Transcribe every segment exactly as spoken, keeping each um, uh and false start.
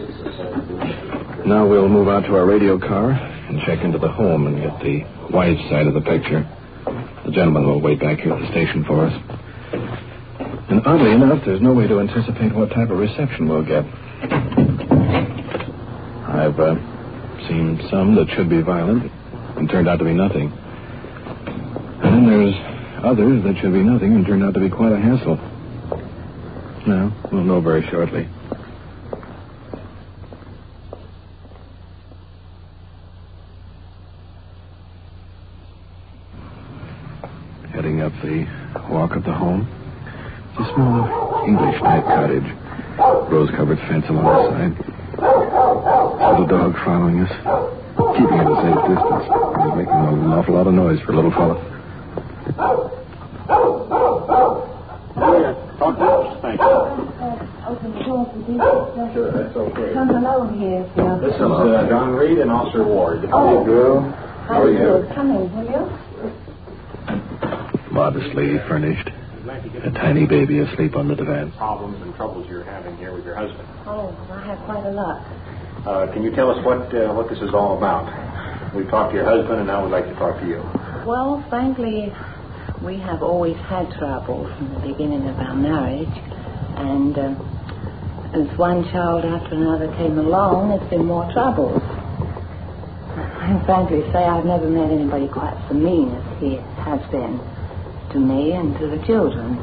Now we'll move out to our radio car and check into the home and get the wife's side of the picture. The gentleman will wait back here at the station for us. And oddly enough, there's no way to anticipate what type of reception we'll get. I've uh, seen some that should be violent and turned out to be nothing. And then there's others that should be nothing and turned out to be quite a hassle. Well, we'll know very shortly. Heading up the walk of the home. It's a small English-type cottage. Rose-covered fence along the side. Little dog following us. Keeping at a safe distance. He's making an awful lot of noise for a little fella. Thank you. Open the door for you. Sure, that's okay. Come alone here, Phil. This is uh, Don Reed and Officer Ward. Oh. Hey, girl. How are you? Come in, will you? Modestly furnished. A tiny baby asleep on the divan. Problems and troubles you're having here with your husband. Oh, I have quite a lot. Uh, can you tell us what uh, what this is all about? We've talked to your husband, and now we'd like to talk to you. Well, frankly, we have always had trouble from the beginning of our marriage. And uh, as one child after another came along, there's been more troubles. I frankly say I've never met anybody quite so mean as he has been to me and to the children.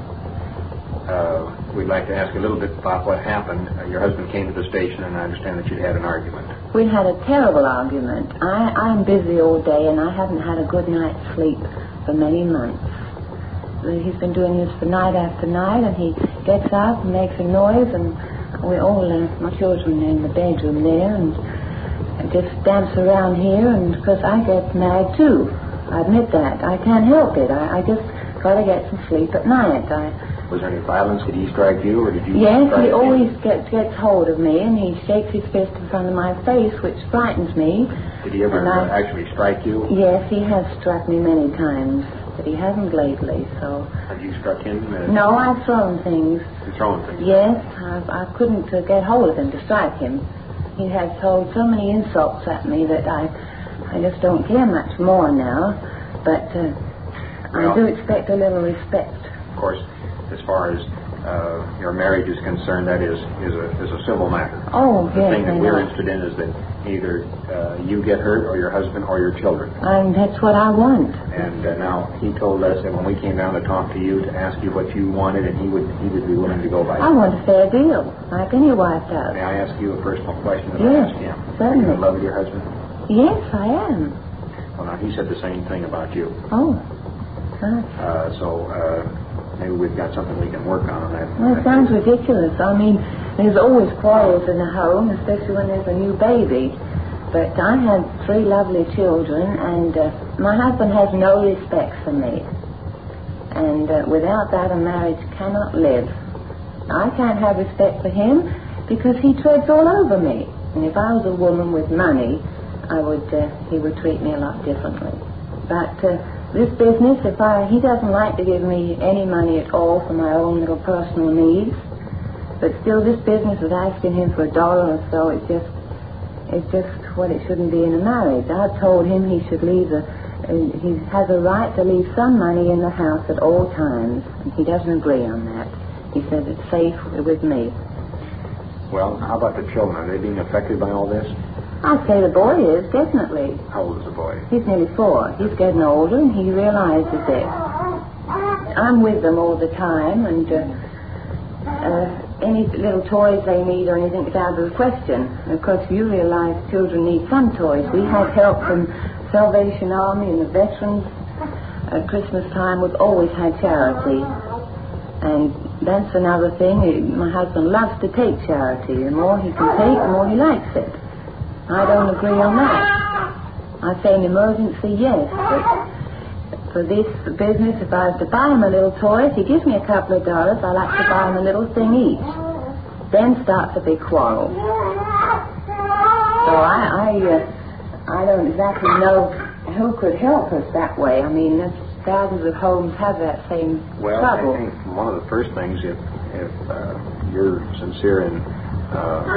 Uh, we'd like to ask a little bit about what happened. Uh, your husband came to the station, and I understand that you'd had an argument. We had a terrible argument. I, I'm busy all day, and I haven't had a good night's sleep for many months. He's been doing this for night after night, and he gets up and makes a noise, and we all, uh, my children are in the bedroom there, and just dance around here, and of course I get mad too. I admit that. I can't help it. I, I just got to get some sleep at night. I, Was there any violence? Did he strike you, or did you yes, strike he him? always gets, gets hold of me, and he shakes his fist in front of my face, which frightens me. Did he ever I, uh, actually strike you? Yes, he has struck me many times, but he hasn't lately, so... Have you struck him? Uh, No, I've thrown things. You've thrown things? Yes, I, I couldn't uh, get hold of him to strike him. He has told so many insults at me that I, I just don't care much more now, but uh, well, I do expect a little respect. Of course, as far as uh, your marriage is concerned, that is is a is a civil matter. Oh, the yes, thing that I we're know. interested in is that either uh, you get hurt, or your husband, or your children. And that's what I want. And uh, now he told us that when we came down to talk to you to ask you what you wanted, and he would he would be willing to go by. I want a fair deal, like any wife does. May I ask you a personal question that Yes, I asked him? certainly. Are you in love with your husband? Yes, I am. Well, now he said the same thing about you. Oh, huh. Uh, so uh, maybe we've got something we can work on on that. Well, it sounds ridiculous. I mean, there's always quarrels in the home, especially when there's a new baby. But I had three lovely children, and uh, my husband has no respect for me. And uh, without that, a marriage cannot live. I can't have respect for him because he treads all over me. And if I was a woman with money, I would, uh, he would treat me a lot differently. But uh, this business, if I, he doesn't like to give me any money at all for my own little personal needs. But still, this business of asking him for a dollar or so, it's just, it's just what it shouldn't be in a marriage. I've told him he should leave a, uh, he has a right to leave some money in the house at all times. And he doesn't agree on that. He says it's safe with me. Well, how about the children? Are they being affected by all this? I'd say the boy is, definitely. How old is the boy? He's nearly four. He's getting older, and he realizes it. I'm with them all the time, and uh, uh, any little toys they need or anything is out of the question. Of course, you realize children need some toys. We had help from Salvation Army and the veterans. At Christmas time, we've always had charity. And that's another thing. My husband loves to take charity. The more he can take, the more he likes it. I don't agree on that. I say in emergency, yes. But for this business, if I was to buy him a little toy, if he gives me a couple of dollars, I like to buy him a little thing each. Then starts a big quarrel. So I, I, uh, I don't exactly know who could help us that way. I mean, there's thousands of homes have that same well, trouble. I think one of the first things, if if uh, you're sincere in uh,